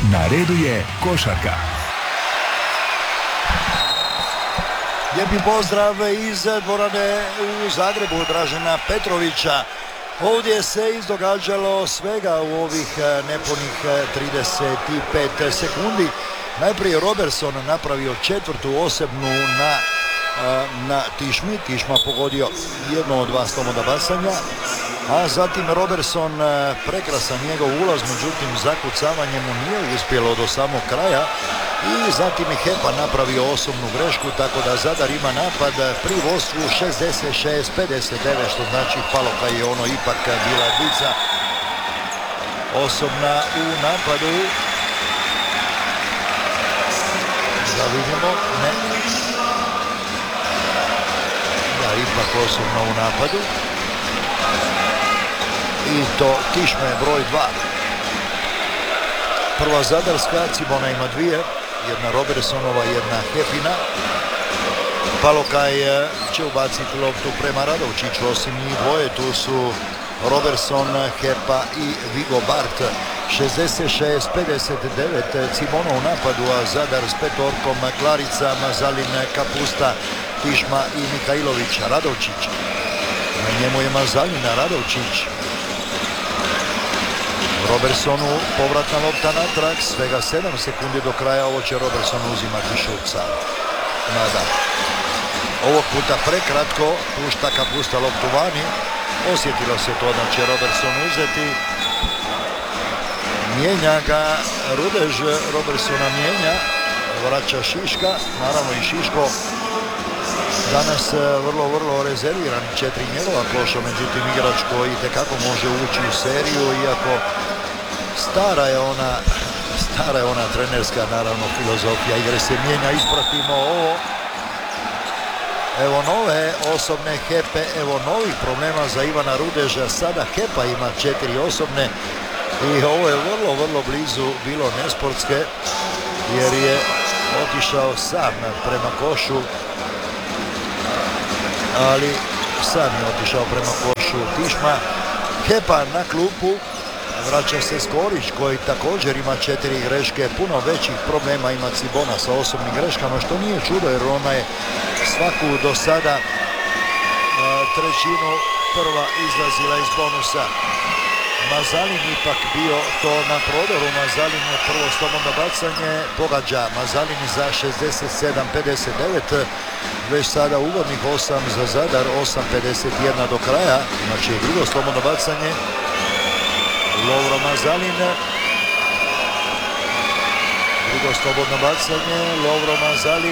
Na redu je košarka. Lijepi pozdrav iz dvorane u Zagrebu Dražena Petrovića. Ovdje se izdogađalo svega u ovih nepunih 35 sekundi. Najprije Roberson napravio četvrtu osebnu na Tišmi. Tišma pogodio jedno od dva slobodna bacanja, a zatim Roberson, prekrasan njegov ulaz, međutim zakucavanje mu nije uspjelo do samog kraja i zatim je Hepa napravio osobnu grešku, tako da Zadar ima napad pri vodstvu 66-59, što znači Paloka je ono ipak bila dvica osobna u napadu. Da vidimo, ne. Da, ipak osobno u napadu. I to Tišme broj 2. Prva Zadarska, Cibona ima dvije. Jedna Robersonova, jedna Hepina. Palokaj će ubaciti loptu prema Radovčiću, osim njih dvoje. Tu su Roberson, Hepa i Vigo Bart. 66-59 Cibona u napadu, a Zadar s petorkom Klarica, Mazalin, Kapusta, Tišma i Mihajlović. Radovčić. Na njemu je Mazalina, Radovčić. Robersonu povratna lopta natrag, svega 7 sekundi do kraja, ovo će Roberson uzimati šut sad. Nada. Ovog puta prekratko, pušta Kapusta loptu vani, osjetilo se to da će Roberson uzeti. Mijenja ga Rudež, Robersona mijenja, vraća Šiška, naravno i Šiško danas vrlo rezerviran, 4 njegova koša, međutim igrač koji itekako može ući u seriju, iako stara je ona trenerska, naravno, filozofija igre se mijenja. Ispratimo ovo. Evo nove osobne Hepe, evo novih problema za Ivana Rudeža. Sada Hepa ima 4 osobne i ovo je vrlo blizu bilo nesportske, jer je otišao sam prema košu, ali sam je otišao prema košu Tišma. Hepa na klupu, vraća se Skorić koji također ima 4 greške, puno većih problema ima Cibona sa osobnim greškama, što nije čudo jer ona je svaku do sada trećinu prva izlazila iz bonusa. Mazalin ipak bio to na prodoru, Mazalin je prvo slobodno bacanje, pogađa Mazalin za 67-59, već sada uvodnih 8 za Zadar, 8:51 do kraja, znači drugo slobodno bacanje. Lovro Mazalin, drugo slobodno bacanje, Lovro Mazalin,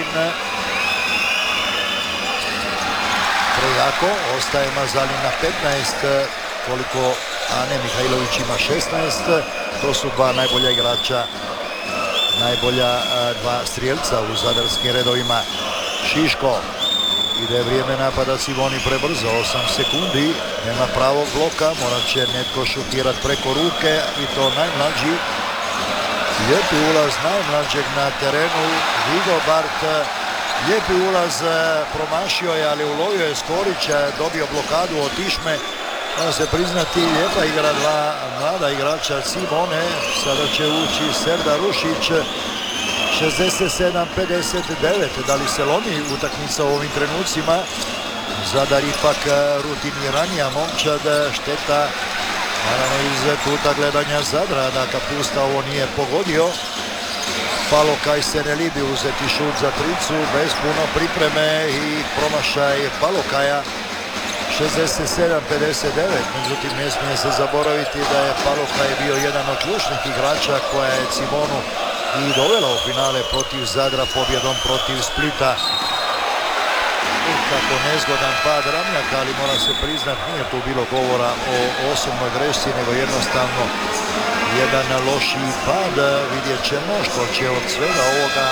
prejako, ostaje Mazalin na 15, koliko Ane Mihajlović ima 16, to su dva najbolja igrača, najbolja dva strijelca u zadarskim redovima. Šiško, ide vrijeme napada Ciboni prebrzo, 8 sekundi, nema pravog bloka, morat će netko šutirati preko ruke i to najmlađi. Lijepi ulaz najmlađeg na terenu, Vigo Bart, lijepi ulaz, promašio je, ali ulovio je Skorića, dobio blokadu od Tišme. Mora se priznati, lijepa igra dva mlada igrača Cibone, sada će ući Serdar Rušić. 67-59, da li se lomi utakmica u ovim trenucima? Zadar ipak rutiniranija momčad, šteta naravno iz kuta gledanja Zadra da Kapusta ovo nije pogodio. Palokaj se ne libi uzeti šut za tricu bez puno pripreme i promašaj Palokaja. 67-59, međutim ne smije se zaboraviti da je Palokaj bio jedan od ključnih igrača koja je Cibonu i dovela u finale protiv Zadra pobjedom protiv Splita. Kako nezgodan pad Ramljaka, ali mora se priznat nije tu bilo govora o osobnoj grešci, nego jednostavno jedan lošiji pad. Vidjet ćemo što će od svega ovoga,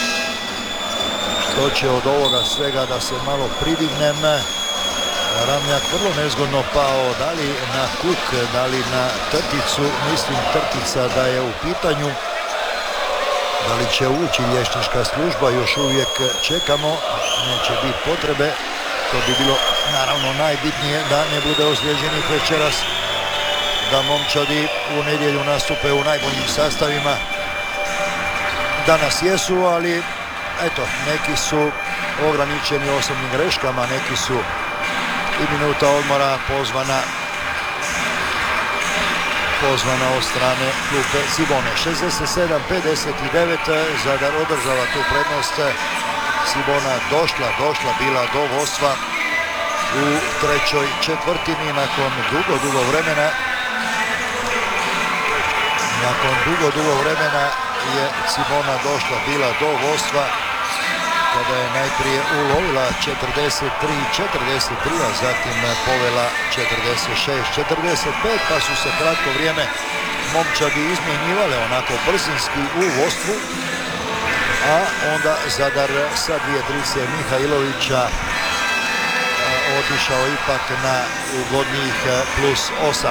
svega da se malo pridignem. Ramljak vrlo nezgodno pao, da li na kuk, da li na trticu, mislim trtica da je u pitanju. Da li će ući liječnička služba, još uvijek čekamo, neće biti potrebe. To bi bilo naravno najbitnije da ne bude ozlijeđenih večeras, da momčadi u nedjelju nastupe u najboljim sastavima. danas jesu, ali eto, neki su ograničeni osobnim greškama, neki su i minuta odmora pozvana od strane klupe Cibone. 67-59, Zadar održava tu prednost. Cibona došla bila do vodstva u trećoj četvrtini nakon dugo vremena. Nakon dugo vremena je Cibona došla bila do vodstva kada je najprije ulovila 43-43, a zatim povela 46-45, pa su se kratko vrijeme momčadi izmjenjivale onako brzinski u vodstvu, a onda Zadar sa dvije trice Mihajlovića otišao ipak na ugodnijih +8.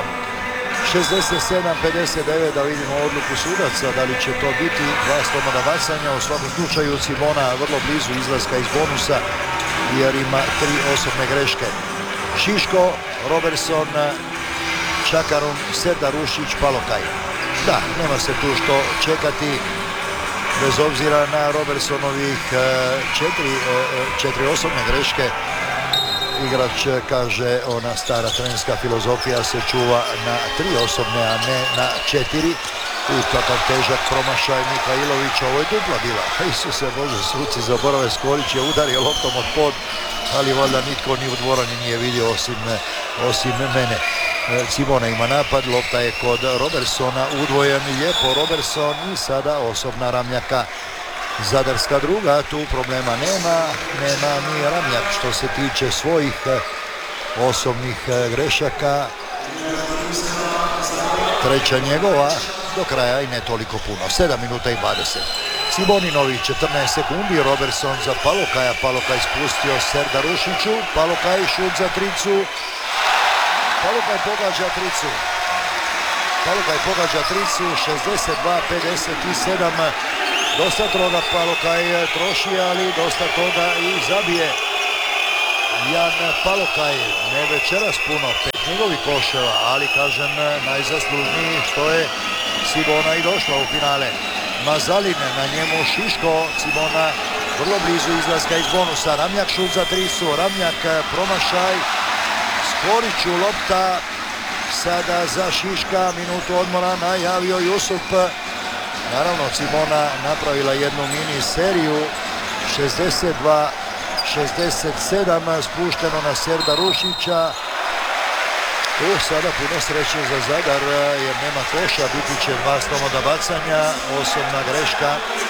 67-59, da vidimo odluku sudaca, da li će to biti dva slobodna bacanja. U svakom slučaju Cibona vrlo blizu izlaska iz bonusa jer ima 3 osobne greške. Šiško, Robertson, Čakarun, Serdarušić, Palokaj. Da, nema se tu što čekati, bez obzira na Robertsonovih 4 osobne greške. Igrač kaže, ona stara trenerska filozofija se čuva na 3 osobne, a ne na 4. I takav težak promašaj Mihajlovića, ovo je dupla bila. Isuse Bože, suci zaborave, Skorić je udario loptom od pod, ali valjda nitko ni u dvorani nije vidio osim mene. Cibona ima napad, lopta je kod Robertsona, udvojen lijepo Robertson i sada osobna Ramljaka. Zadarska druga, tu problema nema ni Ramljak što se tiče svojih osobnih grešaka. Treća njegova, do kraja i ne toliko puno, 7 minuta i 20. Ciboninovi 14 sekundi, Robertson za Palokaja, Palokaj spustio Serdarušiću, Palokaj šut za tricu, Palokaj pogađa tricu, 62-57. Dosta toga Palokaj troši, ali dosta toga i zabije Jan Palokaj. Ne večeras puno, 5 njegovih koševa, ali kažem najzaslužniji što je Cibona i došla u finale. Mazalin, na njemu Šiško, Cibona vrlo blizu izlaska iz bonusa. Ramljak šut za tricu, Ramljak promašaj, Skoriću lopta, sada za Šiška, minutu odmora najavio Jusup. Naravno, Cibona napravila jednu mini seriju, 62-67, spušteno na Serdarušića. Sada puno sreće za Zadar jer nema koša, biti će 2 slobodna bacanja, osobna greška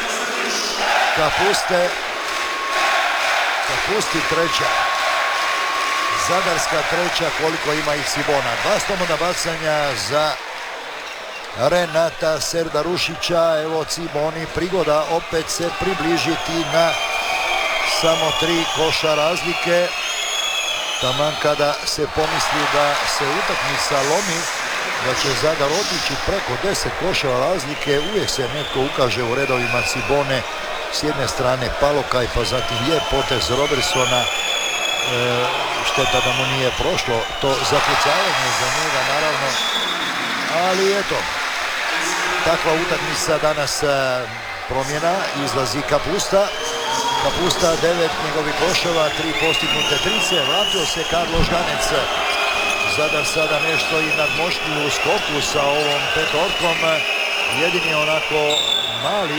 Kapusti treća, Zadarska treća, koliko ima i Cibona. 2 slobodna bacanja za Renata Serdarušića. Evo Ciboni prigoda opet se približiti na samo 3 koša razlike. Taman kada se pomisli da se utakmica lomi, da će Zadar otići preko 10 koševa razlike, uvijek se netko ukaže u redovima Cibone. S jedne strane Palokaj, pa zatim lijep potez Robertsona. Šteta da mu nije prošlo to zakucavanje za njega, naravno. Ali eto, takva utakmica danas, promjena, izlazi Kapusta, 9 njegovih koševa, 3 postignute trice, vratio se Karlo Žganec. Zadar sada nešto i nadmoćniju u skoku sa ovom petorkom. Jedini onako mali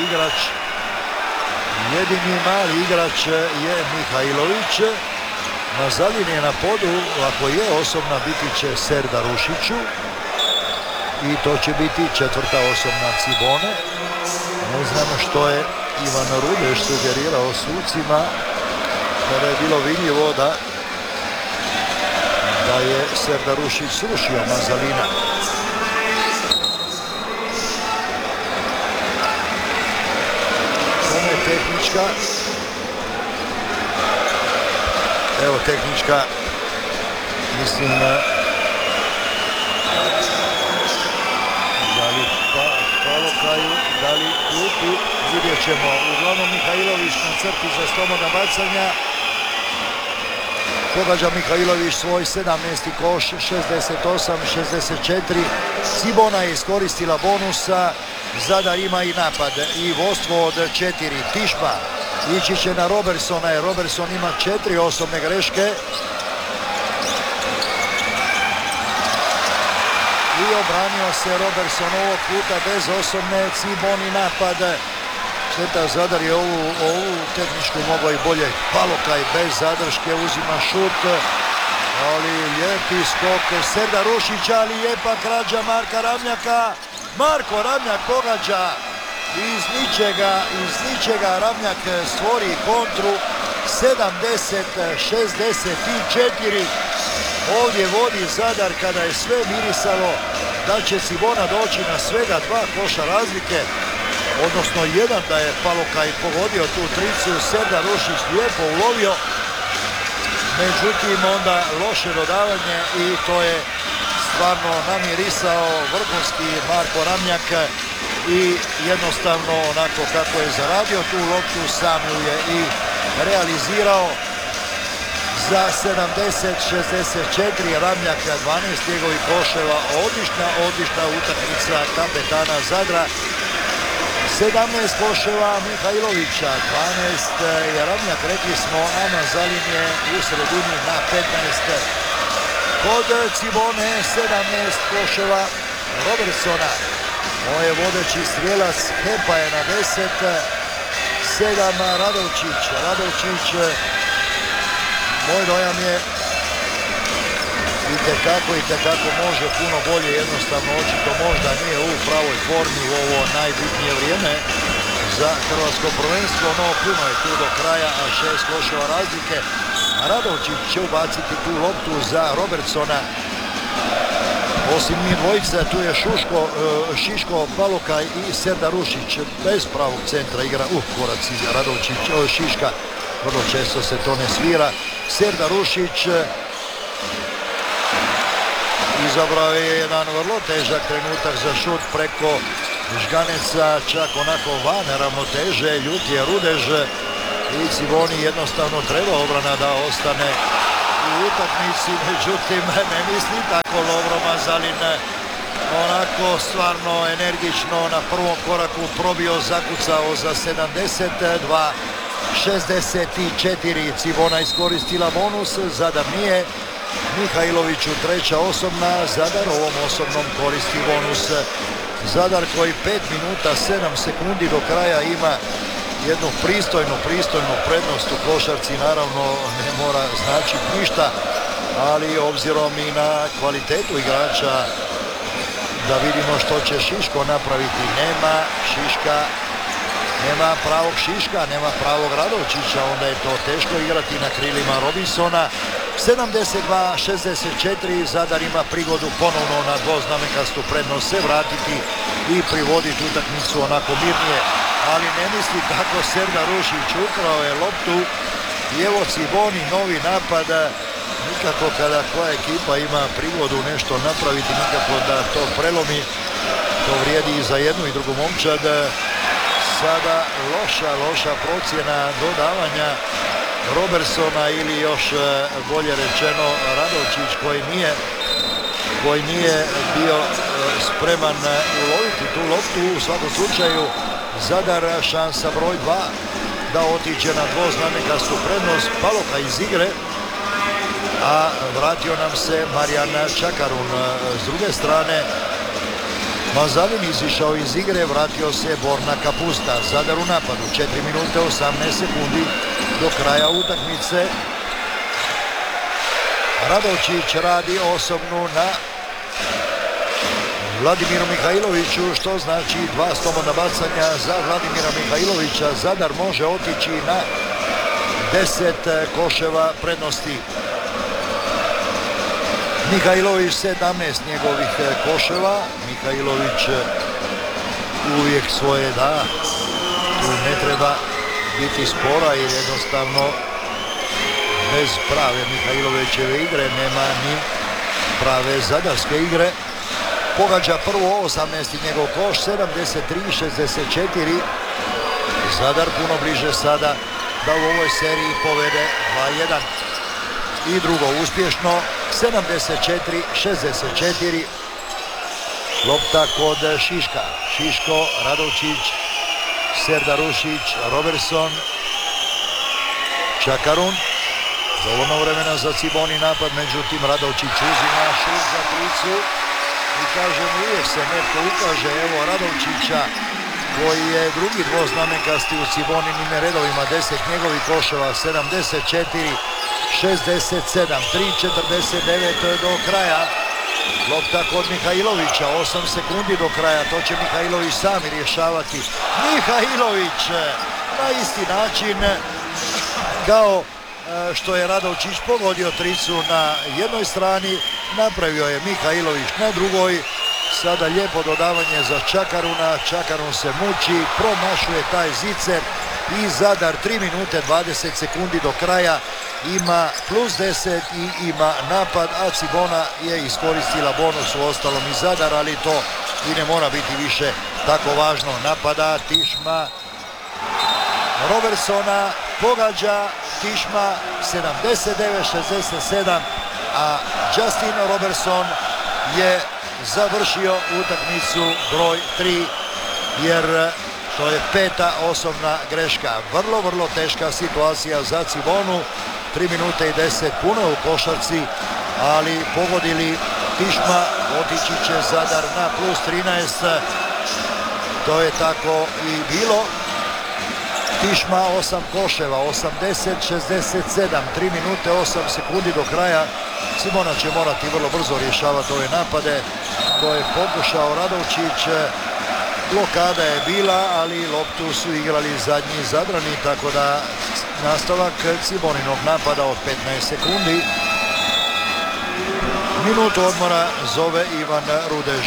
igrač je Mihajlović. Mazalin je na podu, ako je osobna biti će Serdarušiću i to će biti 4. osobna Cibone. Ne znam što je Ivan Rudeš sugerirao sucima kada je bilo vidljivo da je Serdarušić srušio Mazalina. Ovo je tehnička. Evo tehnička, mislim da li Palokaju, da li klupi, vidjet ćemo. Uglavnom Mihajlović na crti za slobodna bacanja. Pogađa Mihajlović svoj 17. koš, 68-64. Cibona je iskoristila bonusa Zadar ima i napad i vodstvo od 4. Tišma ići će na Robertsona jer Robertson ima 4 osobne greške. I obranio se Robertson ovog puta bez osobne. Ciboni napad. Šteta, Zadar je ovu tehničku mogao i bolje. Palokaj bez zadrške uzima šut. Ali lijepi skok Serdar Rušić, ali lijepa krađa Marka Ramljaka. Marko Ramljak pogađa iz ničega Ramljak stvori kontru. 70-64. Ovdje vodi Zadar kada je sve mirisalo da će Cibona doći na svega 2 koša razlike, odnosno jedan da je Palokaj pogodio tu tricu, Serdar Rušić lijepo ulovio, međutim onda loše dodavanje i to je stvarno namirisao vrhunski Marko Ramljak i jednostavno onako kako je zaradio tu loptu sam ju je i realizirao. Za 70-64 Ramljak 12 njegovih koševa, odlična utakmica kapetana Zadra. 17 koševa Mihajlovića, 12 je Ramljak, rekli smo, a Mazalin je u sredini na 15. Kod Cibone 17 koševa Robertsona. Ovo je vodeći strijelac, Hepa je na 10, 7 Radovčić, moj dojam je itekako može puno bolje, jednostavno očito možda nije u pravoj formi u ovo najbitnije vrijeme za hrvatsko prvenstvo, no puno je tu do kraja, a 6 koševa razlike. Radovčić će ubaciti tu loptu za Robertsona. Osim njih dvojica, tu je Šiško, Palokaj i Serdar Rušić. Bez pravog centra igra koraci Radovčić, Šiška. Vrlo često se to ne svira. Serdar Rušić izabrao je jedan vrlo težak trenutak za šut preko Žganeca, čak onako van ravnoteže, ljut je Rudež i Ciboni jednostavno treba obrana da ostane u utakmici, međutim ne misli tako Lovro Mazalin, onako stvarno energično na prvom koraku probio, zakucao za 72-64. Cibona iskoristila bonus, Zadar nije. Mihajloviću treća osobna, Zadar ovom osobnom koristi bonus. Zadar koji 5 minuta 7 sekundi do kraja ima jednu pristojnu prednost u košarci, naravno ne mora značiti ništa, ali obzirom i na kvalitetu igrača da vidimo što će Šiško napraviti. Nema pravog Šiška, nema pravog Radovčića, onda je to teško igrati na krilima Robinsona. 72-64, Zadar ima prigodu ponovno na dvoznamenkastu prednost se vratiti i privoditi utakmicu onako mirnije, ali ne misli tako Serdar Rušić, ukrao je loptu i evo Ciboni novi napad. Nikako kada koja ekipa ima prigodu nešto napraviti, nikako da to prelomi, to vrijedi i za jednu i drugu momčad. Sada loša procjena dodavanja Robertsona ili još bolje rečeno Radovčić koji nije bio spreman uloviti tu loptu. U svakom slučaju Zadar šansa broj 2 da otiđe na dvoznamenkastu prednost. Paloka iz igre, a vratio nam se Marijan Čakarun. S druge strane Mazalin izišao iz igre, vratio se Borna Kapusta. Zadar u napadu, 4 minute 18 sekundi do kraja utakmice. Radovčić radi osobnu na Vladimiru Mihajloviću, što znači 2 slobodna bacanja za Vladimira Mihajlovića. Zadar može otići na 10 koševa prednosti. Mihajlović 17 njegovih koševa. Mihajlović uvijek svoje da. Tu ne treba biti spora jer jednostavno bez prave Mihajlovićeve igre nema ni prave zadarske igre. Pogađa prvo 18. njegov koš, 73-64. Zadar puno bliže sada da u ovoj seriji povede 2-1. I drugo uspješno, 74-64. Lopta kod Šiška. Šiško, Radovčić, Serdarušić, Robertson, Čakarun. Dovoljno vremena za Ciboni napad, međutim Radovčić uzima šut za tricu i kažem, uvijek se netko ukaže, evo Radovčića koji je drugi dvoznamenkasti u Ciboninim redovima, 10 njegovih koševa, 74, 67, 3:49 do kraja. Lopta kod Mihajlovića, 8 sekundi do kraja, to će Mihajlović sami rješavati. Mihajlović na isti način kao što je Radovčić pogodio tricu na jednoj strani, napravio je Mihajlović na drugoj. Sada lijepo dodavanje za Čakaruna, Čakarun se muči, promašuje taj zicer i Zadar 3 minute 20 sekundi do kraja ima plus 10 i ima napad, a Cibona je iskoristila bonus, u ostalom i Zadar, ali to i ne mora biti više tako važno. Napada Tišma, Robertsona, pogađa Tišma 79-67, a Justin Robertson je završio utakmicu broj 3, jer to je 5. osobna greška. Vrlo teška situacija za Cibonu, 3 minute i 10 puno u košarci, ali pogodili Tišma, otići će Zadar na plus 13, to je tako i bilo. Tišma 8 koševa, 80-67, 3 minute 8 sekundi do kraja. Cibona će morati vrlo brzo rješavati ove napade. To je pokušao Radovčić, blokada je bila, ali loptu su igrali zadnji Zadrani, tako da nastavak Ciboninog napada od 15 sekundi. Minutu odmora zove Ivan Rudež.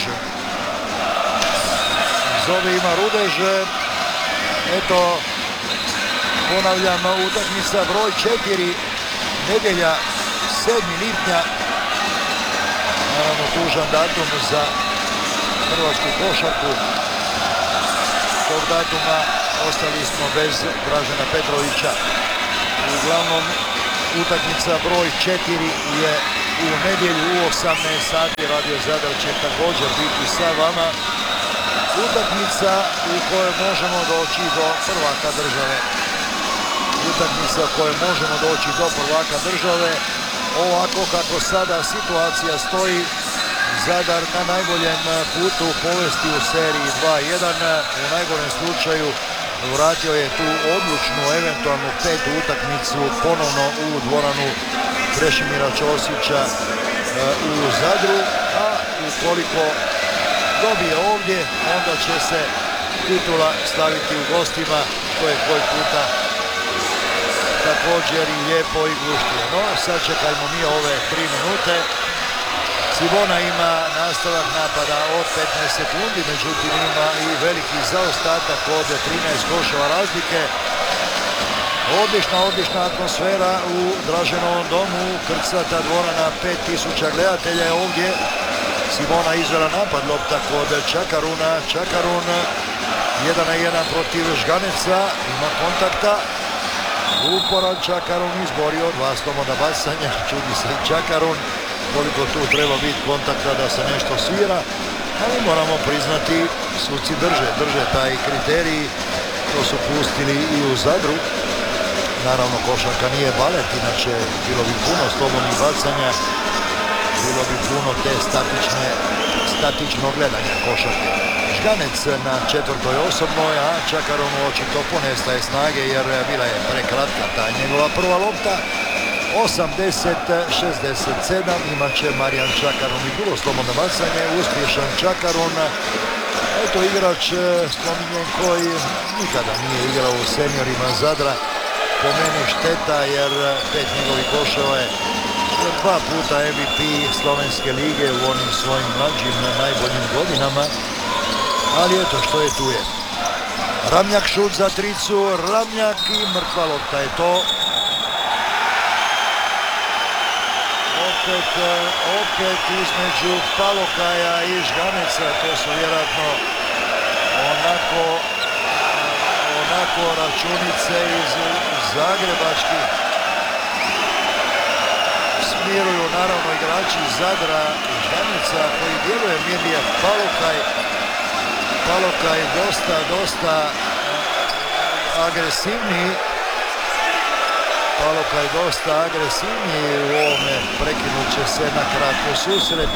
Zove Ivan Rudež, eto, ponavljam, utakmica broj 4, nedjelja 7. lipnja, naravno tužan datum za hrvatsku košarku. Tog datuma ostali smo bez Dražena Petrovića. Uglavnom, utakmica broj 4 je u nedjelju u 18 sati. Radio Zadar će također biti sa vama. Utakmica u kojoj možemo doći do prvaka države. Utakmica u kojoj možemo doći do prvaka države. Ovako kako sada situacija stoji, Zadar na najboljem putu povesti u seriji 2-1. U najgorem slučaju vratio je tu odlučnu, eventualnu 5. utakmicu ponovno u dvoranu Krešimira Ćosića u Zadru, a ukoliko dobije ovdje, onda će se titula staviti u gostima, što je koji puta također i lijepo i guštije. No, sačekajmo mi ove 3 minute. Cibona ima nastavak napada od 15 sekundi, međutim ima i veliki zaostatak od 13 koševa razlike. Odlična atmosfera u Draženovom domu, krcata dvorana, 5000 gledatelja je ovdje. Cibona izvela napad, lopta kod Čakaruna, Čakarun 1-1 protiv Žganeca, ima kontakta. Uporan Čakarun izborio 2 slobodna bacanja, čudi se Čakarun koliko tu treba biti kontakta da se nešto svira, ali moramo priznati, suci drže taj kriterij, to su pustili i u Zadru. Naravno, košarka nije balet, inače bilo bi puno slobodnih bacanja, bilo bi puno te statično gledanja košarke. Žganec na 4. osobnoj, a Čakaronu očito ponestaje snage jer bila je prekratka ta njegova prva lopta. 80-67, imat će Marijan Čakarun i drugo slobodno bacanje, uspješan Čakarun. Eto igrač spominjen koji nikada nije igrao u seniorima Zadra. Po meni šteta jer 5 njegovih koševa je 2 puta MVP Slovenske lige u onim svojim mlađim najboljim godinama. Ali eto što je tu je. Ramljak šut za tricu, Ramljak i mrtva lopta je to. Opet između Palokaja i Žganeca, to su vjerojatno onako računice iz zagrebačkih umiruju naravno igrači Zadra i Žganeca koji djeluje mirnije. Palokaj dosta agresivniji. Palokaj dosta agresivniji u ovome, prekinut će se na kratko susret.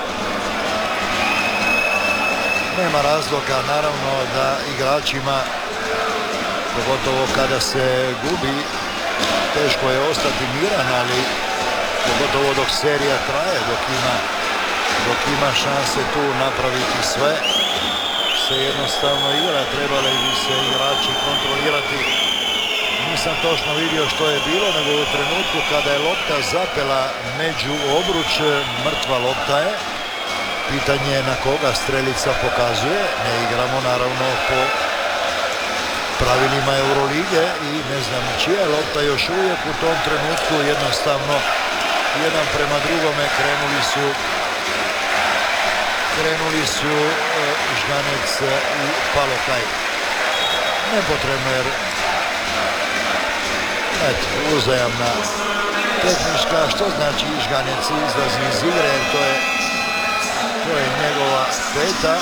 Nema razloga naravno da igračima, pogotovo kada se gubi, teško je ostati miran, ali pogotovo dok serija traje, dok ima šanse tu napraviti sve, se jednostavno igra, trebali bi se igrači kontrolirati. Nisam točno vidio što je bilo, nego u trenutku kada je lopta zapela među obruč, mrtva lopta je. Pitanje je na koga strelica pokazuje. Ne igramo naravno po pravilima Eurolige i ne znam čija je lopta još uvijek u tom trenutku. Jednostavno jedan prema drugome krenuli su Žganec i Palokaj. Nepotrebno jer uzajamna tehnička, što znači Žganec izlazi iz igre jer to je njegova peta.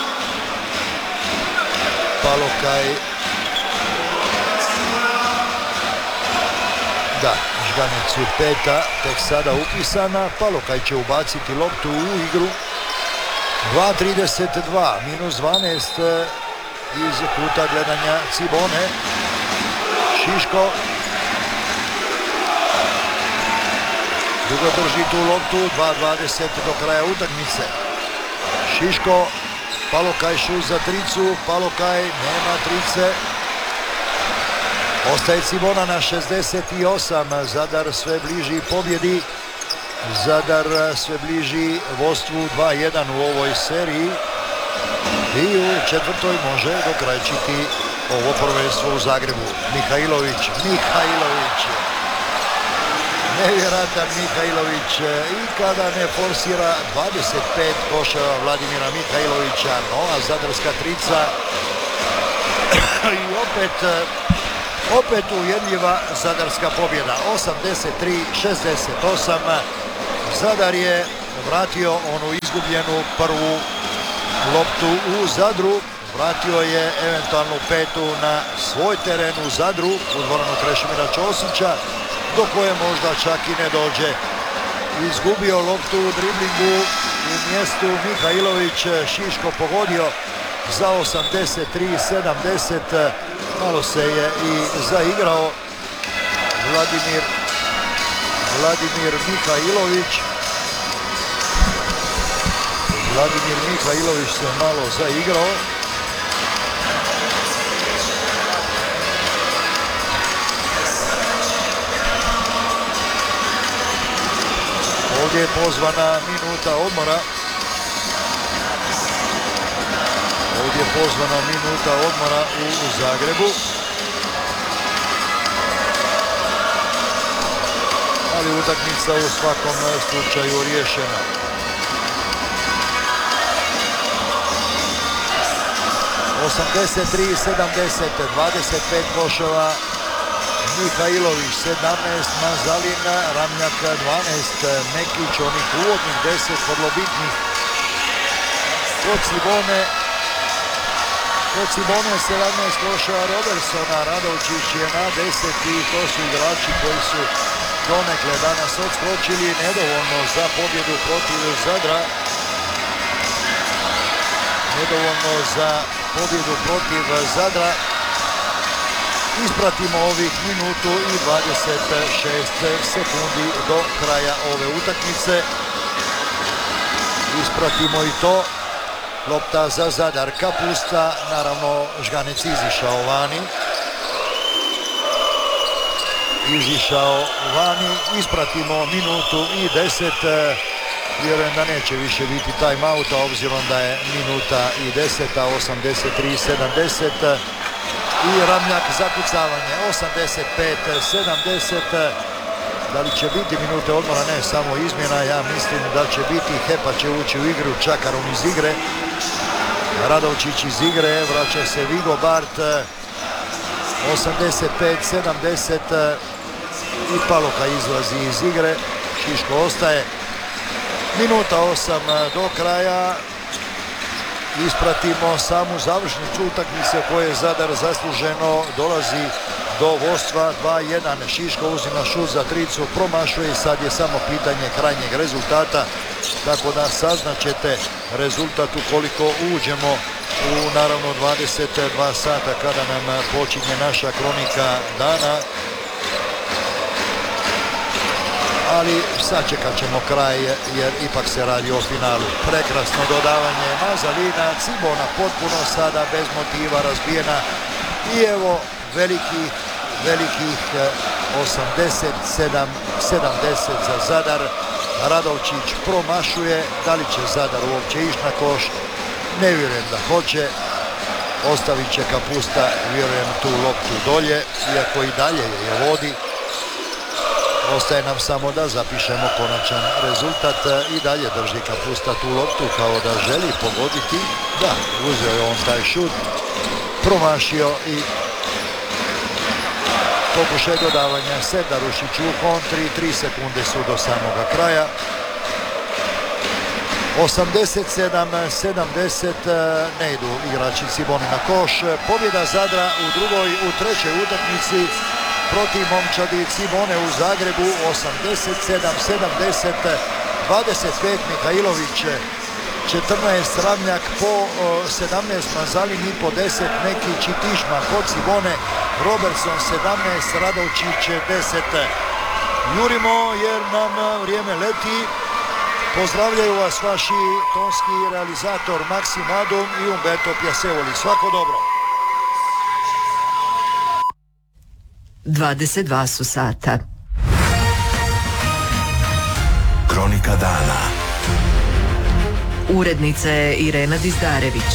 Palokaj, da, Žganecu peta tek sada upisana. Palokaj će ubaciti loptu u igru. 2.32, minus 12 iz kuta gledanja Cibone. Šiško dugo drži tu loptu, 2.20 do kraja utakmice. Šiško, Palokaj šut za tricu, Palokaj nema trice. Ostaje Cibona na 68, Zadar sve bliži pobjedi. Zadar sve bliži vodstvu 2-1 u ovoj seriji i u četvrtoj može dokrajčiti ovo prvenstvo u Zagrebu. Mihajlović, nevjerojatan Mihajlović i kada ne forsira 25 koševa Vladimira Mihajlovića, nova zadarska trica i opet uvjerljiva zadarska pobjeda. 83-68. Zadar je vratio onu izgubljenu prvu loptu u Zadru, vratio je eventualnu petu na svoj teren u Zadru, u dvoranu Krešimira Ćosića, do koje možda čak i ne dođe. Izgubio loptu u driblingu u mjestu Mihajlović, Šiško pogodio za 83-70, malo se je i zaigrao Vladimir Mihajlović. Vladimir Mihajlović se malo zaigrao. Ovdje je pozvana minuta odmora. U Zagrebu. Ali utakmica u svakom slučaju riješena. ...83-70, 25 koševa, Mihajlović 17, Mazalin, Ramljak 12, Mekić, onih uvodnih 10 vrlo bitnih. Kod Cibone 17 koševa Robertsona, Radovčić je na 10 i to su igrači koji su donekle danas odskočili, nedovoljno za pobjedu protiv Zadra. Ispratimo ovih minutu i 26 sekundi do kraja ove utakmice. Ispratimo i to. Lopta za Zadar, Kapusta, naravno Žganec izišao vani. Ispratimo minutu i 10. Vjerujem da neće više biti time-outa obzirom da je minuta i 10, 83-70 i Ramljak zakucavanje 85-70. Da li će biti minute odmora? Ne, samo izmjena. Ja mislim da će biti. Hepa će ući u igru, Čakarom iz igre, Radovčić iz igre, vraća se Vigo Bart. 85-70 i Palokaj izlazi iz igre. Šiško ostaje. Minuta 8 do kraja. Ispratimo samu završnicu utakmice koje Zadar zasluženo dolazi do vodstva 2-1. Šiško uzima šut za tricu, promašuje i sad je samo pitanje krajnjeg rezultata, tako da saznaćete rezultat ukoliko uđemo u naravno 22 sata kada nam počinje naša kronika dana. Ali sačekat ćemo kraj jer ipak se radi o finalu. Prekrasno dodavanje Mazalina, Cibona potpuno sada bez motiva razbijena i evo velikih 87-70 za Zadar. Radovčić promašuje, da li će Zadar uopće ići na koš? Ne vjerujem da hoće. Ostavit će Kapusta, vjerujem, tu loptu dolje, iako i dalje je vodi. Ostaje nam samo da zapišemo konačan rezultat. I dalje drži Kapusta tu loptu kao da želi pogoditi. Da, uzeo je on taj šut, promašio i pokušaj dodavanja Serdarušić u kontri. 3 sekunde su do samoga kraja. 87-70 ne idu igrači Cibone na koš. Pobjeda Zadra u trećoj utakmici protiv momčadi Cibone u Zagrebu. 87-70. 25 Mihajlović, 14 Ramljak, po 17 Mazalin i po 10 Nekić i Tišma kod Cibone. Robertson 17, Radovčić 10. Jurimo jer nam vrijeme leti. Pozdravljaju vas vaši tonski realizator Maksim Adom i Umberto Pjaseoli. Svako dobro. 22 su sata. Kronika dana. Urednica je Irena Dizdarević.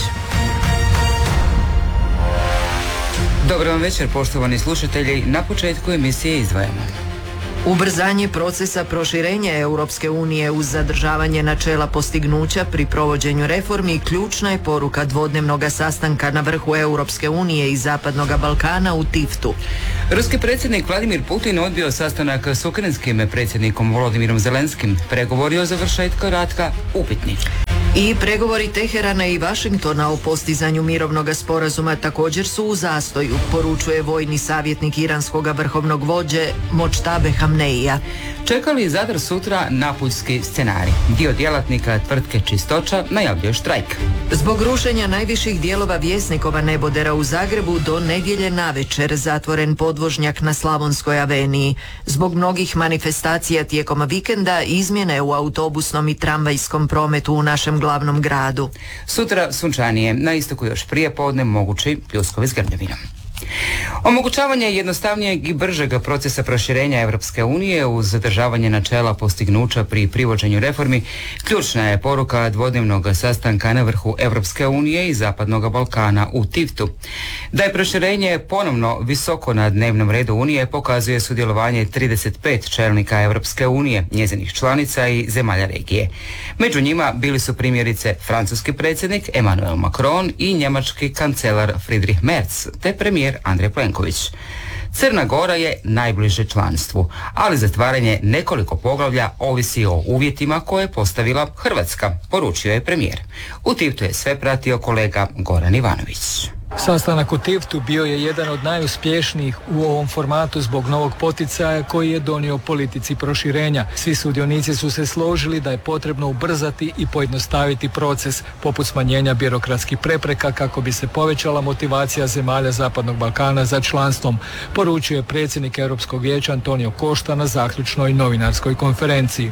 Dobro vam večer, poštovani slušatelji. Na početku emisije izdvajamo. Ubrzanje procesa proširenja Europske unije uz zadržavanje načela postignuća pri provođenju reformi ključna je poruka dvodnevnog sastanka na vrhu Europske unije i Zapadnog Balkana u Tiftu. Ruski predsjednik Vladimir Putin odbio sastanak s ukrajinskim predsjednikom Volodimirom Zelenskim. Pregovori o završetku rata upitni. I pregovori Teherana i Vašingtona o postizanju mirovnog sporazuma također su u zastoju, poručuje vojni savjetnik iranskog vrhovnog vođe Močtabe Hamneija. Čeka li Zadar sutra napuljski scenarij? Dio djelatnika tvrtke Čistoća najavljuje štrajk. Zbog rušenja najviših dijelova Vjesnikova nebodera u Zagrebu do nedjelje navečer zatvoren podvožnjak na Slavonskoj aveniji. Zbog mnogih manifestacija tijekom vikenda izmjene u autobusnom i tramvajskom prometu u našem glavnom gradu. Sutra sunčanije, na istoku još prije podne mogući pljuskovi s grmljavinom. Omogućavanje jednostavnijeg i bržeg procesa proširenja Europske unije uz zadržavanje načela postignuća pri privođenju reformi ključna je poruka dvodnevnog sastanka na vrhu Europske unije i Zapadnog Balkana u Tiftu. Da je proširenje ponovno visoko na dnevnom redu Unije pokazuje sudjelovanje 35 čelnika Europske unije, njezinih članica i zemalja regije. Među njima bili su primjerice francuski predsjednik Emmanuel Macron i njemački kancelar Friedrich Merz te premijer Andrej Plenković. Crna Gora je najbliže članstvu, ali zatvaranje nekoliko poglavlja ovisi o uvjetima koje je postavila Hrvatska, poručio je premijer. U Tiftu je sve pratio kolega Goran Ivanović. Sastanak u Tiftu bio je jedan od najuspješnijih u ovom formatu zbog novog poticaja koji je donio politici proširenja. Svi sudionici su se složili da je potrebno ubrzati i pojednostaviti proces, poput smanjenja birokratskih prepreka kako bi se povećala motivacija zemalja Zapadnog Balkana za članstvom, poručio je predsjednik Europskog vijeća Antonio Costa na zaključnoj novinarskoj konferenciji.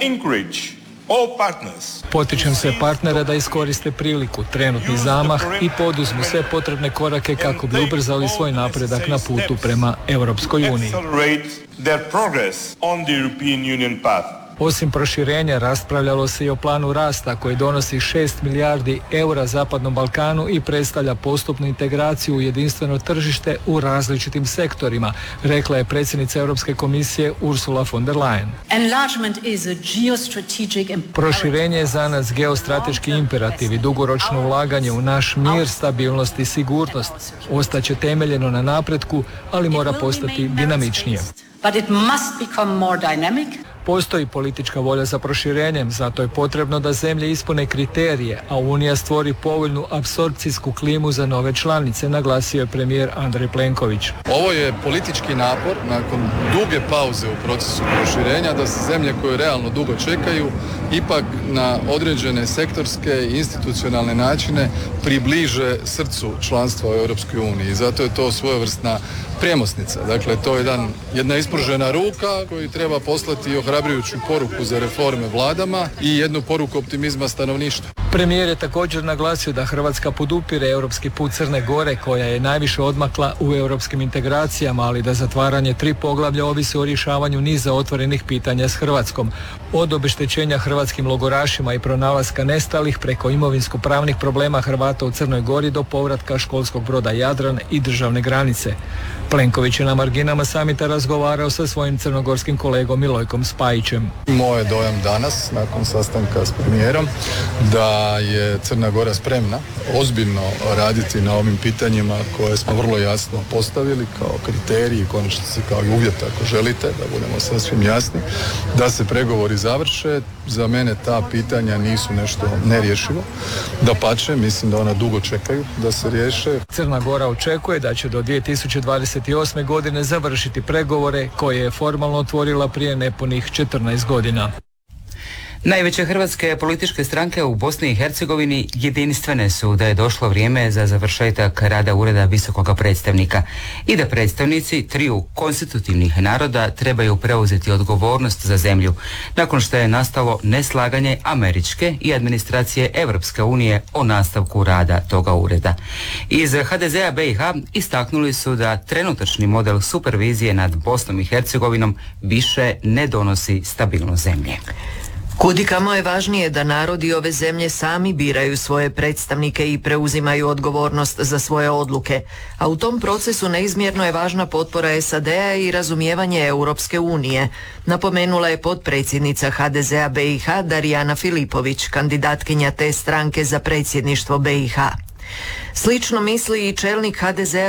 Potičem sve partnere da iskoriste priliku, trenutni zamah i poduzmu sve potrebne korake kako bi ubrzali svoj napredak na putu prema Europskoj uniji. Osim proširenja, raspravljalo se i o planu rasta koji donosi 6 milijardi eura Zapadnom Balkanu i predstavlja postupnu integraciju u jedinstveno tržište u različitim sektorima, rekla je predsjednica Europske komisije Ursula von der Leyen. Proširenje je za nas geostrateški imperativ i dugoročno ulaganje u naš mir, stabilnost i sigurnost. Ostaće temeljeno na napretku, ali mora postati dinamičnije. Postoji politička volja za proširenjem, zato je potrebno da zemlje ispune kriterije, a Unija stvori povoljnu apsorpcijsku klimu za nove članice, naglasio je premijer Andrej Plenković. Ovo je politički napor nakon duge pauze u procesu proširenja da se zemlje koje realno dugo čekaju ipak na određene sektorske i institucionalne načine približe srcu članstva u Europskoj uniji. I zato je to svojevrsna premosnica. Dakle, to je jedna ispružena ruka koju treba poslati ohrabrujuću poruku za reforme vladama i jednu poruku optimizma stanovništva. Premijer je također naglasio da Hrvatska podupire europski put Crne Gore, koja je najviše odmakla u europskim integracijama, ali da zatvaranje 3 poglavlja ovisi o rješavanju niza otvorenih pitanja s Hrvatskom. Od obeštećenja hrvatskim logorašima i pronalaska nestalih preko imovinsko-pravnih problema Hrvata u Crnoj Gori do povratka školskog broda Jadran i državne granice. Plenković je na marginama samita razgovarao sa svojim crnogorskim kolegom Milojkom Spajićem. Moj je dojam danas, nakon sastanka s premijerom, da je Crna Gora spremna ozbiljno raditi na ovim pitanjima koje smo vrlo jasno postavili kao kriteriji, konačnici kao i uvjet, ako želite, da budemo sasvim jasni, da se pregovori završe. Za mene ta pitanja nisu nešto nerješivo. Dapače, mislim da ona dugo čekaju da se riješe. Crna Gora očekuje da će do 2028. godine završiti pregovore koje je formalno otvorila prije nepunih 14 godina. Najveće hrvatske političke stranke u Bosni i Hercegovini jedinstvene su da je došlo vrijeme za završetak rada Ureda visokoga predstavnika i da predstavnici 3 konstitutivnih naroda trebaju preuzeti odgovornost za zemlju nakon što je nastalo neslaganje američke i administracije Europske unije o nastavku rada toga ureda. Iz HDZ-a BiH istaknuli su da trenutačni model supervizije nad Bosnom i Hercegovinom više ne donosi stabilnost zemlje. Kudikamo je važnije da narodi ove zemlje sami biraju svoje predstavnike i preuzimaju odgovornost za svoje odluke, a u tom procesu neizmjerno je važna potpora SAD-a i razumijevanje Europske unije, napomenula je potpredsjednica HDZ-a BiH Darijana Filipović, kandidatkinja te stranke za predsjedništvo BiH. Slično misli i čelnik HDZ-a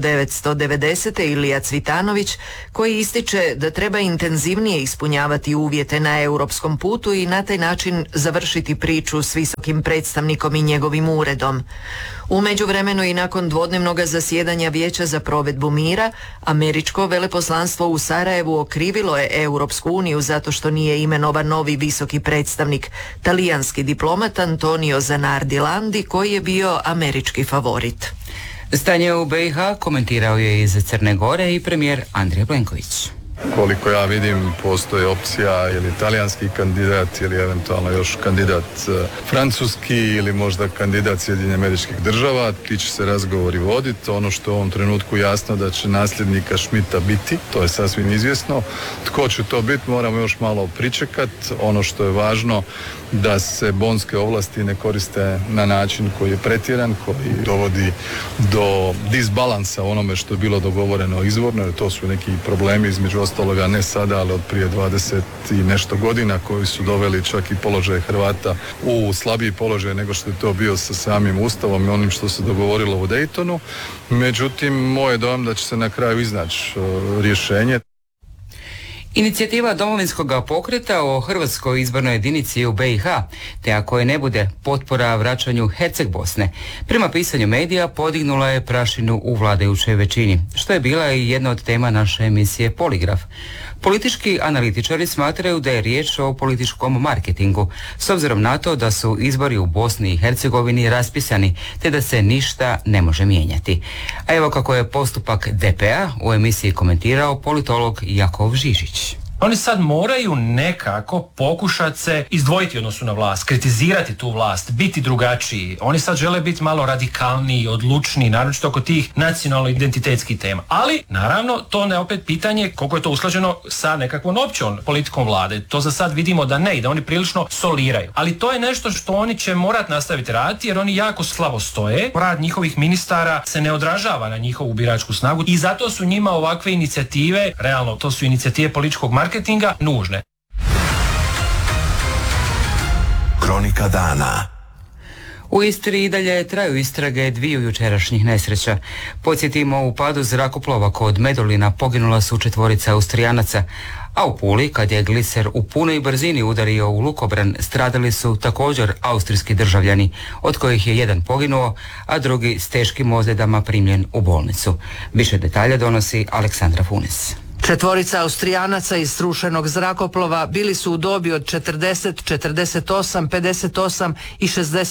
1990. Ilija Cvitanović, koji ističe da treba intenzivnije ispunjavati uvjete na europskom putu i na taj način završiti priču s visokim predstavnikom i njegovim uredom. U međuvremenu i nakon dvodnevnog zasjedanja Vijeća za provedbu mira, američko veleposlanstvo u Sarajevu okrivilo je Europsku uniju zato što nije imenovan novi visoki predstavnik, talijanski diplomat Antonio Zanardi Landi, koji je bio američki favorit. Stanje u BiH komentirao je iz Crne Gore i premijer Andrej Plenković. Koliko ja vidim, postoji opcija ili talijanski kandidat ili eventualno još kandidat francuski ili možda kandidat Sjedinjenih Američkih Država. Ti će se razgovori voditi. Ono što je u ovom trenutku jasno da će nasljednika Schmidta biti, to je sasvim izvjesno. Tko će to biti, moramo još malo pričekati. Ono što je važno, da se bonske ovlasti ne koriste na način koji je pretjeran, koji dovodi do disbalansa onome što je bilo dogovoreno izvorno, jer to su neki problemi između ostaloga ne sada, ali od prije 20 i nešto godina, koji su doveli čak i položaj Hrvata u slabiji položaj nego što je to bio sa samim Ustavom i onim što se dogovorilo u Daytonu. Međutim, moj je dojam da će se na kraju iznaći rješenje. Inicijativa Domovinskog pokreta o hrvatskoj izbornoj jedinici u BiH, te ako je ne bude potpora vraćanju Herceg-Bosne, prema pisanju medija podignula je prašinu u vladajućoj većini, što je bila i jedna od tema naše emisije Poligraf. Politički analitičari smatraju da je riječ o političkom marketingu, s obzirom na to da su izbori u Bosni i Hercegovini raspisani, te da se ništa ne može mijenjati. A evo kako je postupak DP-a u emisiji komentirao politolog Jakov Žižić. Oni sad moraju nekako pokušati se izdvojiti u odnosu na vlast, kritizirati tu vlast, biti drugačiji. Oni sad žele biti malo radikalniji, odlučniji, naročito oko tih nacionalno-identitetskih tema. Ali, naravno, to je opet pitanje koliko je to usklađeno sa nekakvom općom politikom vlade. To za sad vidimo da ne i da oni prilično soliraju. Ali to je nešto što oni će morati nastaviti raditi jer oni jako slabo stoje. Rad njihovih ministara se ne odražava na njihovu biračku snagu i zato su njima ovakve inicijative, realno to su inicijative političkog marketinga, nužne. Kronika dana. U Istri i dalje traju istrage dviju jučerašnjih nesreća. Podsjetimo, u padu zrakoplova kod Medulina poginula su 4 Austrijanaca, a u Puli, kad je gliser u punoj brzini udario u lukobran, stradali su također austrijski državljani, od kojih je jedan poginuo, a drugi s teškim ozljedama primljen u bolnicu. Više detalja donosi Aleksandra Funes. 4 Austrijanaca iz srušenog zrakoplova bili su u dobi od 40, 48, 58 i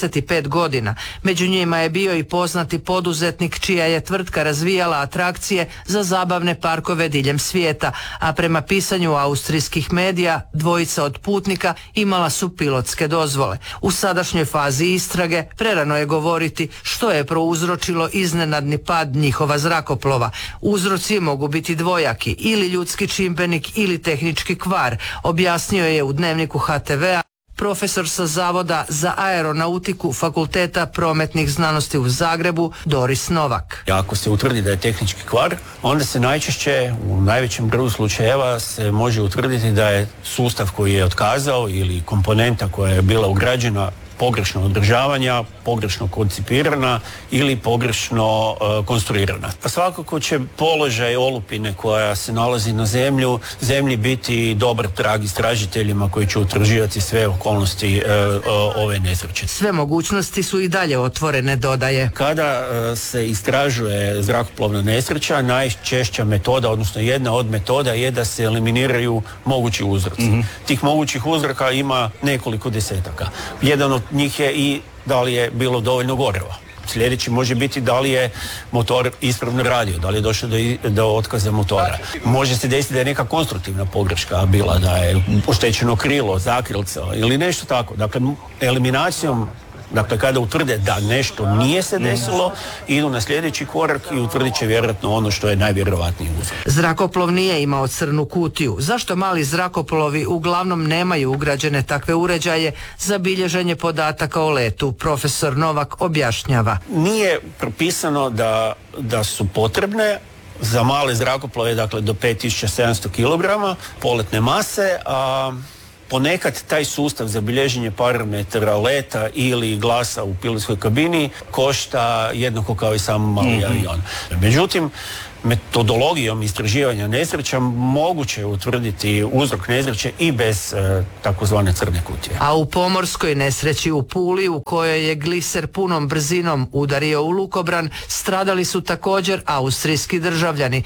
65 godina. Među njima je bio i poznati poduzetnik čija je tvrtka razvijala atrakcije za zabavne parkove diljem svijeta, a prema pisanju austrijskih medija, 2 od putnika imala su pilotske dozvole. U sadašnjoj fazi istrage prerano je govoriti što je prouzročilo iznenadni pad njihova zrakoplova. Uzroci mogu biti dvojaki, ili ljudski čimbenik ili tehnički kvar, objasnio je u dnevniku HTV-a profesor sa Zavoda za aeronautiku Fakulteta prometnih znanosti u Zagrebu Doris Novak. Ako se utvrdi da je tehnički kvar, onda se najčešće, u najvećem broju slučajeva, se može utvrditi da je sustav koji je otkazao ili komponenta koja je bila ugrađena pogrešno održavanja, pogrešno koncipirana ili pogrešno konstruirana. A svakako će položaj olupine koja se nalazi na zemlji biti dobar trag istražiteljima koji će utvrđivati sve okolnosti ove nesreće. Sve mogućnosti su i dalje otvorene, dodaje. Kada se istražuje zrakoplovna nesreća, najčešća metoda, odnosno jedna od metoda je da se eliminiraju mogući uzroci. Tih mogućih uzroka ima nekoliko desetaka. Jedan od njih je i da li je bilo dovoljno goriva. Sljedeći može biti da li je motor ispravno radio, da li je došlo do otkaza motora. Može se desiti da je neka konstruktivna pogreška bila, da je oštećeno krilo, zakrilca ili nešto tako. Dakle, eliminacijom, kada utvrde da nešto nije se desilo, idu na sljedeći korak i utvrdit će vjerojatno ono što je najvjerojatniji uzrok. Zrakoplov nije imao crnu kutiju. Zašto mali zrakoplovi uglavnom nemaju ugrađene takve uređaje za bilježenje podataka o letu? Profesor Novak objašnjava. Nije propisano da su potrebne za male zrakoplove, dakle do 5700 kg poletne mase, a ponekad taj sustav za bilježenje parametara leta ili glasa u pilotskoj kabini košta jednako kao i sam mali avion. Međutim, metodologijom istraživanja nesreća moguće je utvrditi uzrok nesreće i bez takozvane crne kutije. A u pomorskoj nesreći u Puli, u kojoj je gliser punom brzinom udario u lukobran, stradali su također austrijski državljani.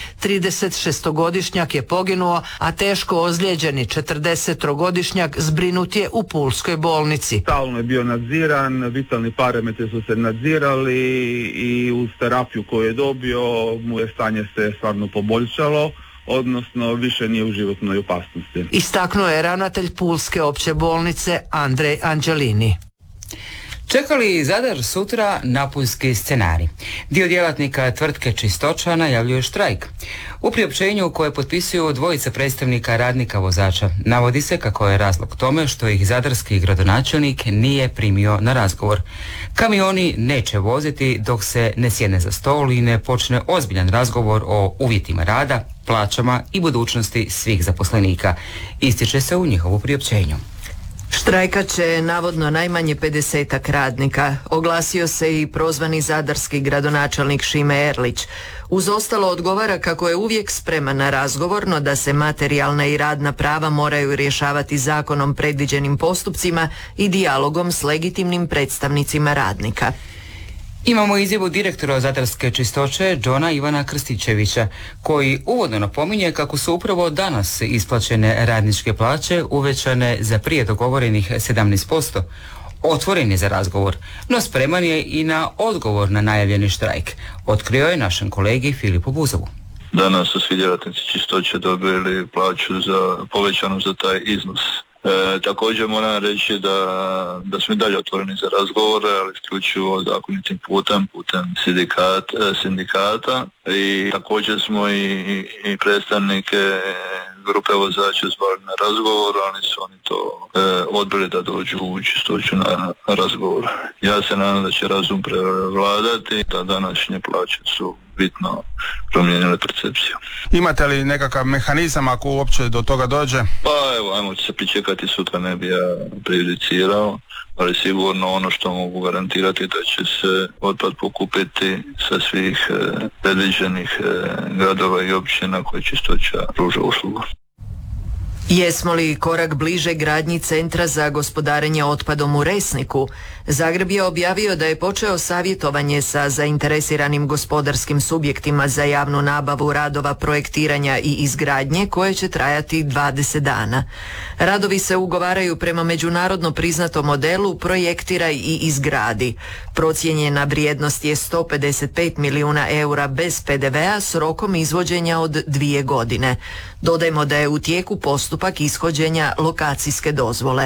36-godišnjak je poginuo, a teško ozlijeđeni 40-godišnjak zbrinut je u pulskoj bolnici. Stalno je bio nadziran, vitalni parametri su se nadzirali i uz terapiju koju je dobio mu je stanje se stvarno poboljšalo, odnosno više nije u životnoj opasnosti. Istaknuo je ravnatelj Pulske opće bolnice Andrej Anđelini. Čeka li Zadar sutra napuljski scenarij? Dio djelatnika tvrtke Čistoća najavljuje štrajk. U priopćenju koje potpisuju 2 predstavnika radnika vozača navodi se kako je razlog tome što ih zadarski gradonačelnik nije primio na razgovor. Kamioni neće voziti dok se ne sjedne za stol i ne počne ozbiljan razgovor o uvjetima rada, plaćama i budućnosti svih zaposlenika, ističe se u njihovu priopćenju. Štrajkat će navodno najmanje 50-ak radnika. Oglasio se i prozvani zadarski gradonačelnik Šime Erlić. Uz ostalo odgovara kako je uvijek spreman na razgovor, no da se materijalna i radna prava moraju rješavati zakonom predviđenim postupcima i dijalogom s legitimnim predstavnicima radnika. Imamo izjavu direktora Zadarske čistoće Johna Ivana Krstičevića, koji uvodno napominje kako su upravo danas isplaćene radničke plaće uvećane za prije dogovorenih 17%. Otvoren je za razgovor, no spreman je i na odgovor na najavljeni štrajk, otkrio je našem kolegi Filipu Buzovu. Danas su svi djelatnici čistoće dobili plaću povećanu za taj iznos. Također moram reći da smo i dalje otvoreni za razgovore, ali isključivo zakonitim putem sindikata i također smo i predstavnike grupe vozača zvali na razgovor, ali su oni to odbili da dođu u Čistoću na razgovor. Ja se nadam da će razum prevladati, da današnje plaće su bitno promijenile percepciju. Imate li nekakav mehanizam ako uopće do toga dođe? Pa evo, ajmo se pričekati, sutra ne bi ja prejudicirao, ali sigurno ono što mogu garantirati da će se otpad pokupiti sa svih predviđenih gradova i općina koje Čistoća pruža uslugu. Jesmo li korak bliže gradnji centra za gospodarenje otpadom u Resniku? Zagreb je objavio da je počeo savjetovanje sa zainteresiranim gospodarskim subjektima za javnu nabavu radova projektiranja i izgradnje koje će trajati 20 dana. Radovi se ugovaraju prema međunarodno priznatom modelu projektiraj i izgradi. Procijenjena vrijednost je 155 milijuna eura bez PDV-a s rokom izvođenja od 2 godine. Dodajmo da je u tijeku postupak ishođenja lokacijske dozvole.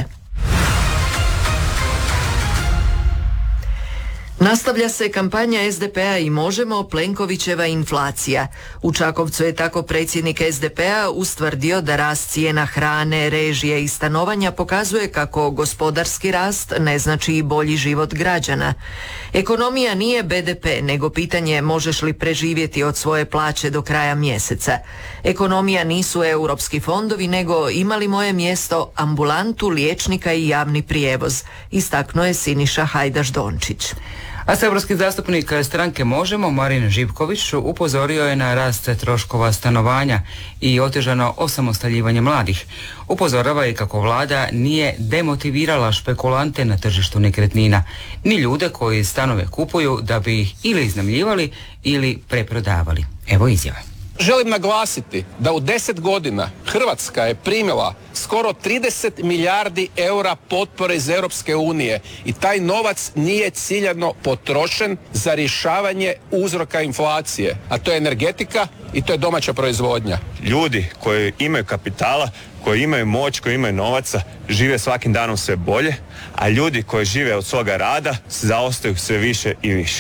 Nastavlja se kampanja SDP-a i Možemo, Plenkovićeva inflacija. U Čakovcu je tako predsjednik SDP-a ustvrdio da rast cijena hrane, režije i stanovanja pokazuje kako gospodarski rast ne znači i bolji život građana. Ekonomija nije BDP, nego pitanje možeš li preživjeti od svoje plaće do kraja mjeseca. Ekonomija nisu europski fondovi, nego ima li moje mjesto ambulantu, liječnika i javni prijevoz, istaknuo je Siniša Hajdaš Dončić. A saborski zastupnik stranke Možemo, Marin Živković, upozorio je na rast troškova stanovanja i otežano osamostaljivanje mladih. Upozorava i kako vlada nije demotivirala špekulante na tržištu nekretnina, ni ljude koji stanove kupuju da bi ih ili iznajmljivali ili preprodavali. Evo izjave. Želim naglasiti da u 10 godina Hrvatska je primila skoro 30 milijardi eura potpore iz Europske unije i taj novac nije ciljano potrošen za rješavanje uzroka inflacije, a to je energetika i to je domaća proizvodnja. Ljudi koji imaju kapitala, koji imaju moć, koji imaju novaca, žive svakim danom sve bolje, a ljudi koji žive od svoga rada zaostaju sve više i više.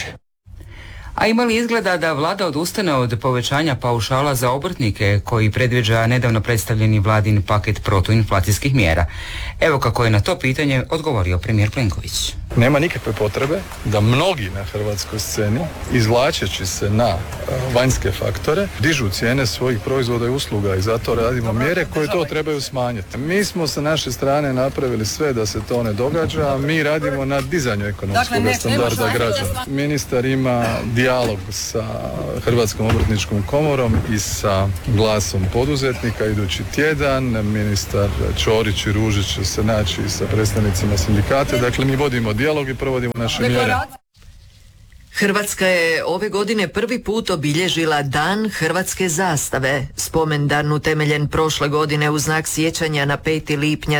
A ima li izgleda da vlada odustane od povećanja paušala za obrtnike koji predviđa nedavno predstavljeni vladin paket protuinflacijskih mjera? Evo kako je na to pitanje odgovorio premijer Plenković. Nema nikakve potrebe da mnogi na hrvatskoj sceni, izvlačeći se na vanjske faktore, dižu cijene svojih proizvoda i usluga i zato radimo mjere koje to trebaju smanjiti. Mi smo sa naše strane napravili sve da se to ne događa, a mi radimo na dizanju ekonomskog standarda građana. Ministar ima dijalog sa Hrvatskom obrtničkom komorom i sa glasom poduzetnika idući tjedan. Ministar Ćorić i Ružić će se naći sa predstavnicima sindikata. Dakle, mi vodimo dijalog i provodimo naše mjere. Hrvatska je ove godine prvi put obilježila Dan hrvatske zastave. Spomendan utemeljen prošle godine u znak sjećanja na 5. lipnja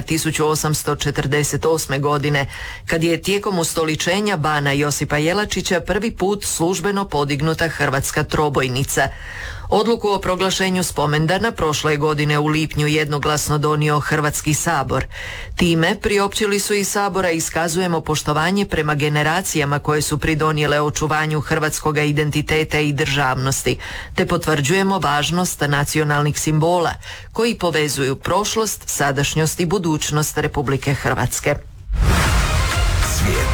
1848. godine, kad je tijekom ustoličenja bana Josipa Jelačića prvi put službeno podignuta hrvatska trobojnica. Odluku o proglašenju spomendana prošle godine u lipnju jednoglasno donio Hrvatski sabor. Time priopćili su iz sabora iskazujemo poštovanje prema generacijama koje su pridonijele očuvanju hrvatskoga identiteta i državnosti, te potvrđujemo važnost nacionalnih simbola koji povezuju prošlost, sadašnjost i budućnost Republike Hrvatske. Svijet.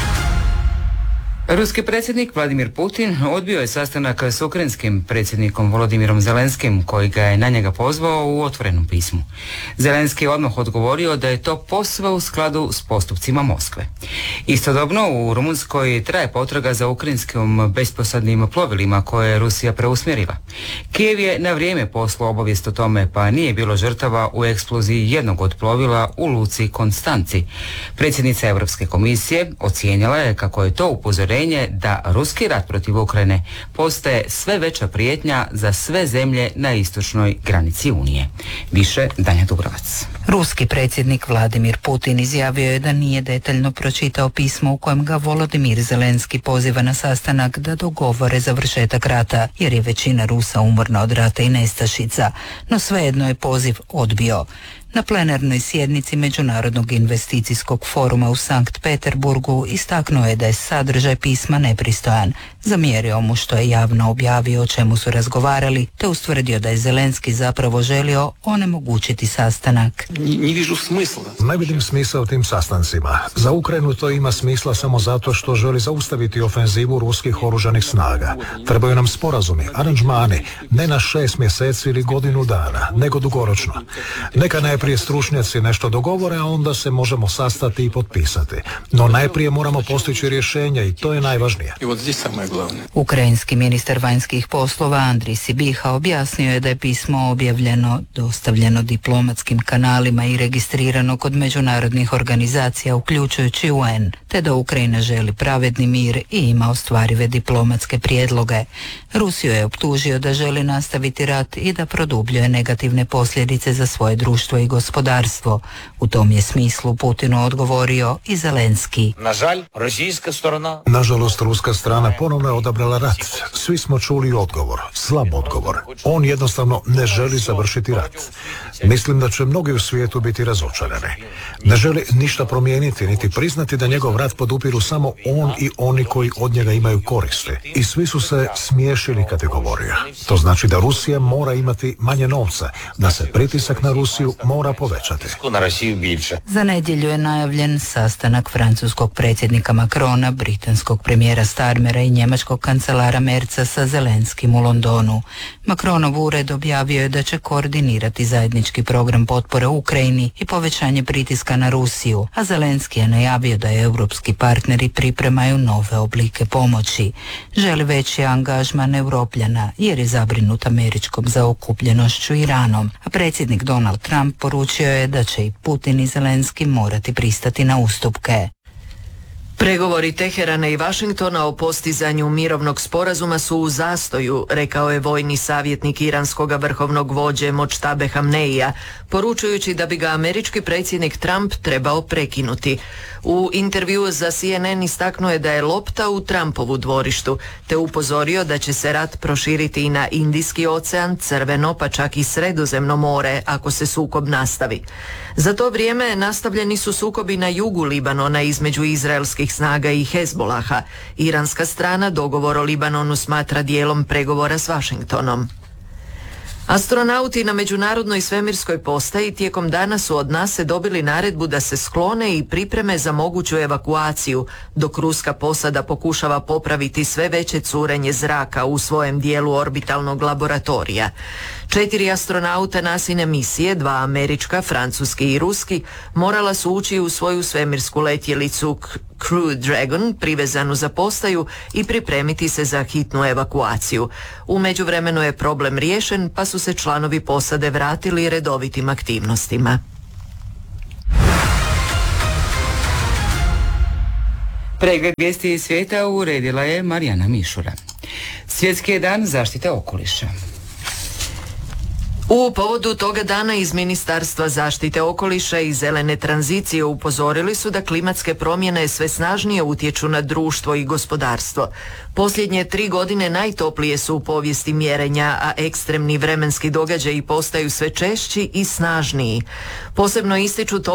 Ruski predsjednik Vladimir Putin odbio je sastanak s ukrajinskim predsjednikom Volodimirom Zelenskim, koji ga je na njega pozvao u otvorenom pismu. Zelenski je odmah odgovorio da je to posve u skladu s postupcima Moskve. Istodobno u Rumunjskoj traje potraga za ukrajinskim besposadnim plovilima koje je Rusija preusmjerila. Kijev je na vrijeme poslao obavijest o tome, pa nije bilo žrtava u eksploziji jednog od plovila u luci Konstanci. Predsjednica Europske komisije ocijenila je kako je to upozorenje da ruski rat protiv Ukrajine postaje sve veća prijetnja za sve zemlje na istočnoj granici Unije. Više Danja Dubrovac. Ruski predsjednik Vladimir Putin izjavio je da nije detaljno pročitao pismo u kojem ga Volodimir Zelenski poziva na sastanak da dogovore završetak rata, jer je većina Rusa umorna od rata i nestašica, no svejedno je poziv odbio. Na plenarnoj sjednici Međunarodnog investicijskog foruma u Sankt Peterburgu istaknuo je da je sadržaj pisma nepristojan, Zamjerio mu što je javno objavio o čemu su razgovarali, te ustvrdio da je Zelenski zapravo želio onemogućiti sastanak. Ne vidim smisla u tim sastancima. Za Ukrajinu to ima smisla samo zato što želi zaustaviti ofenzivu ruskih oružanih snaga. Trebaju nam sporazumi, aranžmani, ne na 6 mjeseci ili godinu dana, nego dugoročno. Neka najprije stručnjaci nešto dogovore, a onda se možemo sastati i potpisati. No najprije moramo postići rješenje i to je najvažnije. Ukrajinski ministar vanjskih poslova Andrij Sibiha objasnio je da je pismo objavljeno, dostavljeno diplomatskim kanalima i registrirano kod međunarodnih organizacija uključujući UN, te da Ukrajina želi pravedni mir i ima ostvarive diplomatske prijedloge. Rusiju je optužio da želi nastaviti rat i da produbljuje negativne posljedice za svoje društvo i gospodarstvo. U tom je smislu Putinu odgovorio i Zelenski. Nažalost, ruska strana ponovno je odabrala rat. Svi smo čuli odgovor, slab odgovor. On jednostavno ne želi završiti rat. Mislim da će mnogi u svijetu biti razočarani. Ne želi ništa promijeniti, niti priznati da njegov rat podupiru samo on i oni koji od njega imaju koristi. I svi su se smiješili kad je govorio. To znači da Rusija mora imati manje novca, da se pritisak na Rusiju mora povećati. Za nedjelju je najavljen sastanak francuskog predsjednika Macrona, britanskog premijera Starmera i njemačkog kancelara Merza sa Zelenskim u Londonu. Macronov ured objavio je da će koordinirati zajednički program potpore Ukrajini i povećanje pritiska na Rusiju, a Zelenski je najavio da europski partneri pripremaju nove oblike pomoći. Želi veći angažman Europljana jer je zabrinut američkom zaokupljenošću Iranom, a predsjednik Donald Trump poručio je da će i Putin i Zelenski morati pristati na ustupke. Pregovori Teherana i Vašingtona o postizanju mirovnog sporazuma su u zastoju, rekao je vojni savjetnik iranskog vrhovnog vođe Močtabe Hamneija, poručujući da bi ga američki predsjednik Trump trebao prekinuti. U intervjuu za CNN istaknuo je da je lopta u Trumpovu dvorištu, te upozorio da će se rat proširiti i na Indijski ocean, Crveno pa čak i Sredozemno more ako se sukob nastavi. Za to vrijeme nastavljeni su sukobi na jugu Libanona između izraelskih snaga i Hezbolaha. Iranska strana dogovor o Libanonu smatra dijelom pregovora s Vašingtonom. Astronauti na Međunarodnoj svemirskoj postaji tijekom dana su od NASA dobili naredbu da se sklone i pripreme za moguću evakuaciju, dok ruska posada pokušava popraviti sve veće curenje zraka u svojem dijelu orbitalnog laboratorija. 4 astronauta NASIne misije, 2 američka, francuski i ruski, morala su ući u svoju svemirsku letjelicu Crew Dragon, privezanu za postaju, i pripremiti se za hitnu evakuaciju. U međuvremenu je problem riješen, pa su se članovi posade vratili redovitim aktivnostima. Pregled vijesti iz svijeta uredila je Marijana Mišura. Svjetski je dan zaštite okoliša. U povodu toga dana iz Ministarstva zaštite okoliša i zelene tranzicije upozorili su da klimatske promjene sve snažnije utječu na društvo i gospodarstvo. Posljednje 3 godine najtoplije su u povijesti mjerenja, a ekstremni vremenski događaji postaju sve češći i snažniji. Posebno ističu to